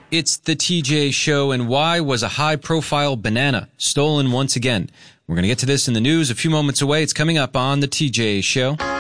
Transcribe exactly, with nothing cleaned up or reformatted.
It's the T J Show, and why was a high-profile banana stolen once again? We're going to get to this in the news a few moments away. It's coming up on the T J Show.